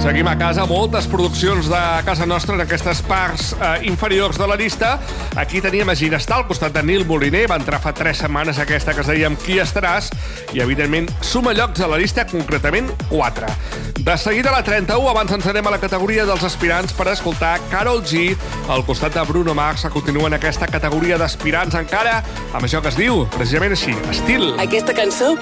Seguim a casa, moltes produccions de casa nostra en aquestes parts inferiors de la llista. Aquí teníem a Ginestar, al costat de Nil Moliner. Va entrar fa 3 setmanes aquesta que es deia Amb qui estaràs? I, evidentment, suma llocs a la llista, concretament 4. De seguida a la 31, abans ens anem a la categoria dels aspirants per escoltar Karol G. Al costat de Bruno Mars, que continua en aquesta categoria d'aspirants encara amb això que es diu, precisament així, estil. Aquesta cançó